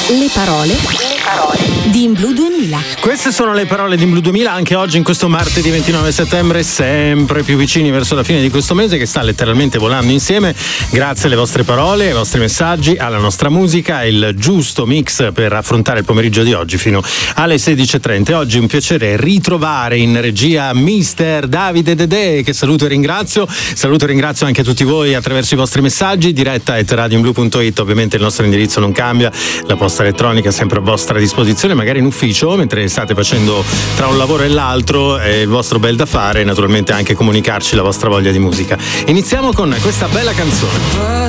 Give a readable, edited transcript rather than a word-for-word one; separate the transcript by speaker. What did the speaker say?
Speaker 1: Le parole di In Blu 2000.
Speaker 2: Queste sono le parole di In Blu 2000 anche oggi in questo martedì 29 settembre, sempre più vicini verso la fine di questo mese che sta letteralmente volando insieme. Grazie alle vostre parole, ai vostri messaggi, alla nostra musica, il giusto mix per affrontare il pomeriggio di oggi fino alle 16:30. Oggi è un piacere ritrovare in regia Mister Davide Dedè, che saluto e ringrazio. Saluto e ringrazio anche tutti voi attraverso i vostri messaggi, diretta@radioinblu.it. Ovviamente il nostro indirizzo non cambia, la posta elettronica è sempre a vostra disposizione, magari in ufficio mentre state facendo tra un lavoro e l'altro il vostro bel da fare, e naturalmente anche comunicarci la vostra voglia di musica. Iniziamo con questa bella canzone.